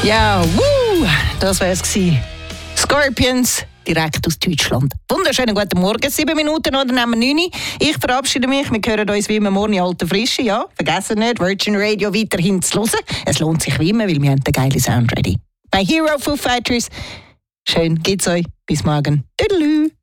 Ja, das wär's gewesen. Scorpions, direkt aus Deutschland. Wunderschönen guten Morgen, 7 Minuten oder nehmen wir 9. Ich verabschiede mich, wir hören uns wie immer morgen in alter Frische. Ja, vergessen nicht, Virgin Radio weiterhin zu hören. Es lohnt sich wie immer, weil wir haben den geilen Sound ready. Bei Hero Foo Fighters, schön geht's euch. Bis morgen. Tüdelü.